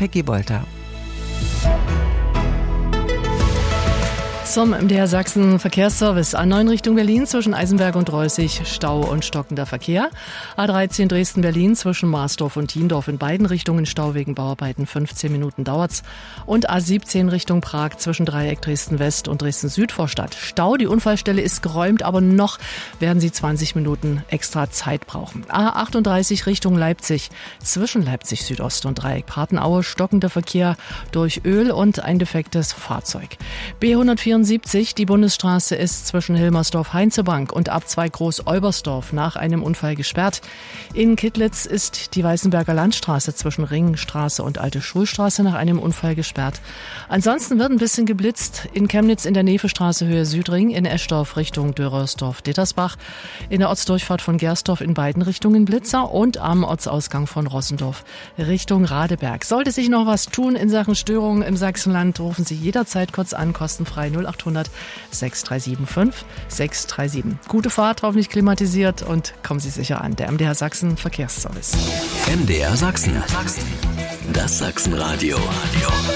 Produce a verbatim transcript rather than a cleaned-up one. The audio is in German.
Peggy Bolter. Zum M D R Sachsen Verkehrsservice. A neun Richtung Berlin zwischen Eisenberg und Reußig Stau und stockender Verkehr. A dreizehn Dresden-Berlin zwischen Marsdorf und Thiendorf in beiden Richtungen Stau wegen Bauarbeiten. fünfzehn Minuten dauert's. Und A siebzehn Richtung Prag zwischen Dreieck Dresden-West und Dresden-Süd-Vorstadt. Stau, die Unfallstelle ist geräumt, aber noch werden Sie zwanzig Minuten extra Zeit brauchen. A achtunddreißig Richtung Leipzig zwischen Leipzig Südost und Dreieck Partenaue stockender Verkehr durch Öl und ein defektes Fahrzeug. B hundertvierundsiebzig, die Bundesstraße ist zwischen Hilmersdorf-Heinzebank und Abzweig Groß-Olbersdorf nach einem Unfall gesperrt. In Kittlitz ist die Weißenberger Landstraße zwischen Ringstraße und Alte Schulstraße nach einem Unfall gesperrt. Ansonsten wird ein bisschen geblitzt. In Chemnitz in der Nefestraße Höhe Südring, in Eschdorf Richtung Dörrersdorf-Dittersbach, in der Ortsdurchfahrt von Gersdorf in beiden Richtungen Blitzer und am Ortsausgang von Rossendorf Richtung Radeberg. Sollte sich noch was tun in Sachen Störungen im Sachsenland, rufen Sie jederzeit kurz an, kostenfrei null achthundert sechs drei sieben fünf sechs drei sieben. Gute Fahrt, hoffentlich klimatisiert und kommen Sie sicher an. Der M D R Sachsen Verkehrsservice. M D R Sachsen. Das Sachsenradio.